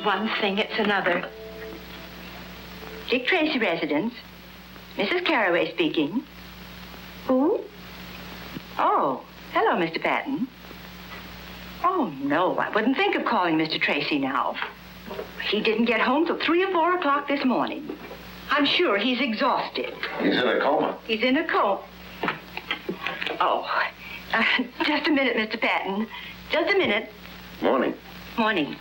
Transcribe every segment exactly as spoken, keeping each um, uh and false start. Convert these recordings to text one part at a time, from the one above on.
one thing, it's another. Dick Tracy residence. Missus Carraway speaking. Who? Oh, hello, Mister Patton. Oh, no, I wouldn't think of calling Mister Tracy now. He didn't get home till three or four o'clock this morning. I'm sure he's exhausted. He's in a coma. He's in a coma. Oh, uh, just a minute, Mister Patton. Just a minute. Morning. Morning.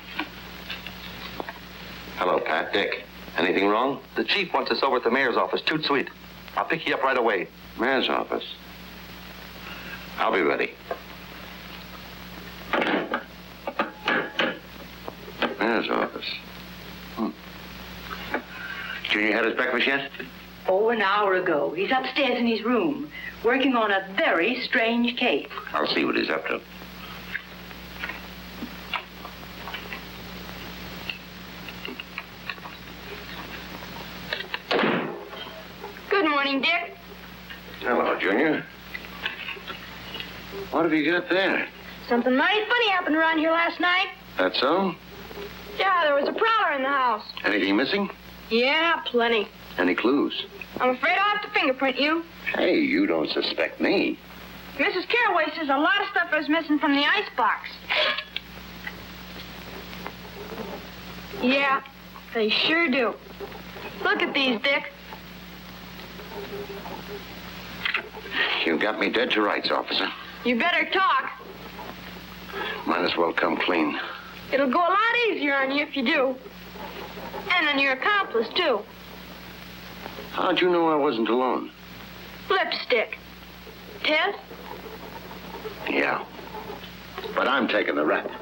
Hello, Pat. Dick. Anything wrong? The chief wants us over at the mayor's office, toot sweet. I'll pick you up right away. Mayor's office. I'll be ready. Mayor's office. Hmm. Junior had his breakfast yet? Oh, an hour ago. He's upstairs in his room, working on a very strange case. I'll see what he's up to. Good morning, Dick. Hello, Junior. What have you got there? Something mighty funny happened around here last night. That so? Yeah, there was a prowler in the house. Anything missing? Yeah, plenty. Any clues? I'm afraid I'll have to fingerprint you. Hey, you don't suspect me. Missus Carraway says a lot of stuff is missing from the icebox. Yeah, they sure do. Look at these, Dick. You got me dead to rights, officer. You better talk. Might as well come clean. It'll go a lot easier on you if you do. And on your accomplice, too. How'd you know I wasn't alone? Lipstick. Tess? Yeah. But I'm taking the rap.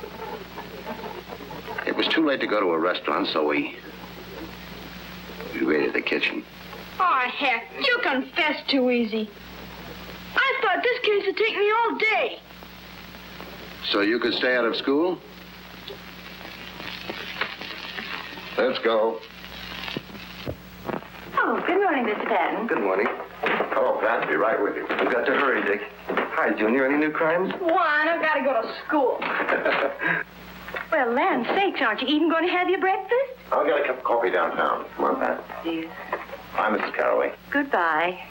It was too late to go to a restaurant, so we... we raided the kitchen. Oh, heck, you confess too easy. I thought this case would take me all day. So you could stay out of school? Let's go. Oh, good morning, Mister Patton. Good morning. Hello, Pat. Be right with you. We've got to hurry, Dick. Hi, Junior. Any new crimes? One, I've got to go to school. Well, land sakes, aren't you even going to have your breakfast? I'll get a cup of coffee downtown. Come on, Pat. Yes. Bye, Missus Carraway. Goodbye.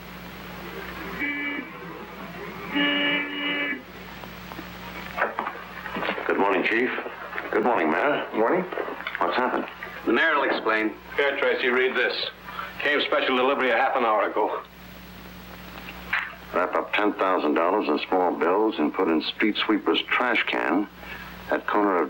Good morning, Chief. Good morning, Mayor. Morning. What's happened? The mayor will explain. Here, Tracy, read this. Came special delivery a half an hour ago. Wrap up ten thousand dollars in small bills and put in street sweeper's trash can at corner of